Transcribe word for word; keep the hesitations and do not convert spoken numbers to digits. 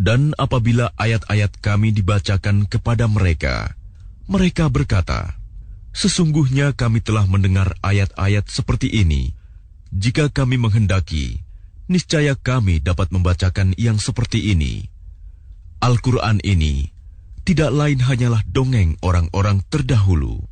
Dan apabila ayat-ayat kami dibacakan kepada mereka, mereka berkata, sesungguhnya kami telah mendengar ayat-ayat seperti ini. Jika kami menghendaki, niscaya kami dapat membacakan yang seperti ini. Al-Quran ini tidak lain hanyalah dongeng orang-orang terdahulu.